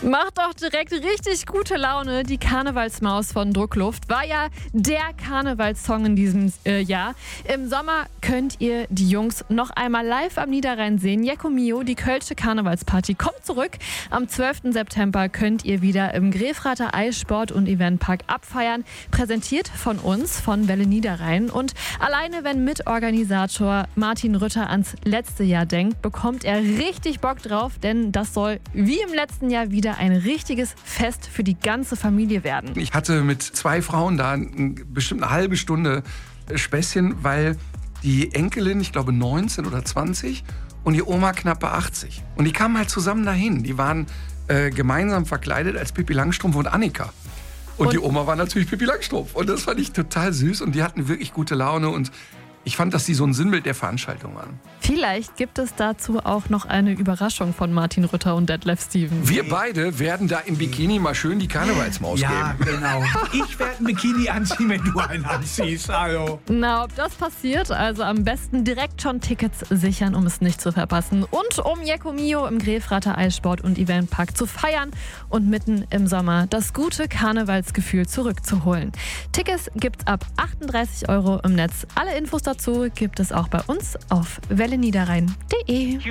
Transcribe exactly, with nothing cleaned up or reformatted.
Macht doch direkt richtig gute Laune. Die Karnevalsmaus von Druckluft war ja der Karnevalssong in diesem äh, Jahr. Im Sommer könnt ihr die Jungs noch einmal live am Niederrhein sehen. Jecko Mio, die Kölsche Karnevalsparty, kommt zurück. Am zwölften September könnt ihr wieder im Grefrater Eissport- und Eventpark abfeiern. Präsentiert von uns, von Welle Niederrhein. Und alleine wenn Mitorganisator Martin Rütter ans letzte Jahr denkt, bekommt er richtig Bock drauf, denn das soll wie im letzten Jahr wieder ein richtiges Fest für die ganze Familie werden. Ich hatte mit zwei Frauen da bestimmt eine halbe Stunde Späßchen, weil die Enkelin, ich glaube neunzehn oder zwanzig und die Oma knappe achtzig. Und die kamen halt zusammen dahin. Die waren äh, gemeinsam verkleidet als Pippi Langstrumpf und Annika. Und, und die Oma war natürlich Pippi Langstrumpf. Und das fand ich total süß und die hatten wirklich gute Laune und ich fand, dass die so ein Sinnbild der Veranstaltung waren. Vielleicht gibt es dazu auch noch eine Überraschung von Martin Rütter und Detlef Stevens. Wir beide werden da im Bikini mal schön die Karnevalsmaus ja, geben. Ja, genau. Ich werde ein Bikini anziehen, wenn du einen anziehst. Hallo. Na, ob das passiert? Also am besten direkt schon Tickets sichern, um es nicht zu verpassen. Und um Jecko Mio im Grefrater Eissport- und Eventpark zu feiern und mitten im Sommer das gute Karnevalsgefühl zurückzuholen. Tickets gibt's ab achtunddreißig Euro im Netz. Alle Infos dazu gibt es auch bei uns auf welle niederrhein punkt de.